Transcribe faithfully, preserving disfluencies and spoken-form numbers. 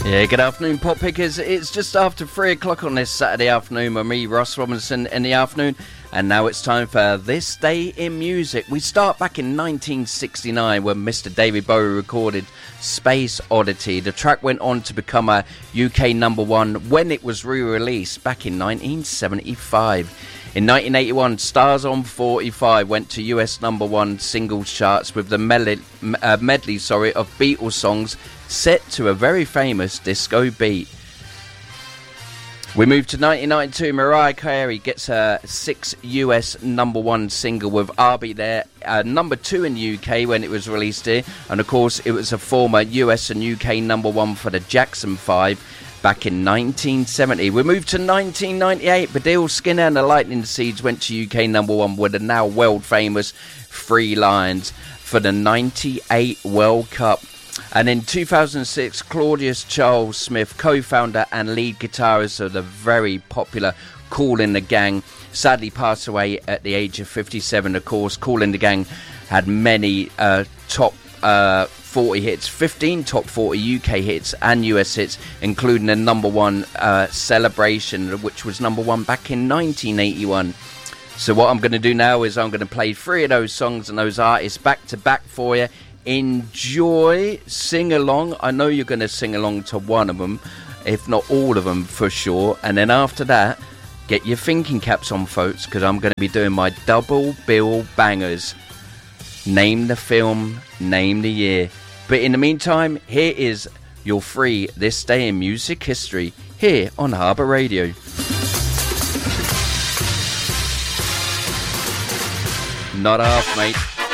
Yeah, good afternoon, Pop Pickers. It's just after three o'clock on this Saturday afternoon with me, Ross Robinson, in the afternoon. And now it's time for This Day in Music. We start back in nineteen sixty-nine when Mister David Bowie recorded Space Oddity. The track went on to become a U K number one when it was re-released back in nineteen seventy-five. In nineteen eighty-one, Stars on forty-five went to U S number one singles charts with the medley, uh, medley sorry, of Beatles songs set to a very famous disco beat. We move to nineteen ninety-two. Mariah Carey gets her sixth U S number one single with I'll Be There, uh, number two in the U K when it was released here. And of course, it was a former U S and U K number one for the Jackson five back in nineteen seventy. We move to nineteen ninety-eight. Baddiel, Skinner and the Lightning Seeds went to U K number one with the now world famous Three Lions for the ninety-eight World Cup. And in two thousand six, Claudius Charles Smith, co-founder and lead guitarist of the very popular Kool and the Gang, sadly passed away at the age of fifty-seven. Of course, Kool and the Gang had many uh, top uh, forty hits, fifteen top forty U K hits and U S hits, including the number one uh, Celebration, which was number one back in nineteen eighty-one. So what I'm going to do now is I'm going to play three of those songs and those artists back to back for you. Enjoy, sing along. I know you're going to sing along to one of them, if not all of them for sure. And then after that, get your thinking caps on, folks, because I'm going to be doing my double bill bangers. Name the film, name the year. But in the meantime, here is your free This Day in Music History here on Harbour Radio. Not half, mate.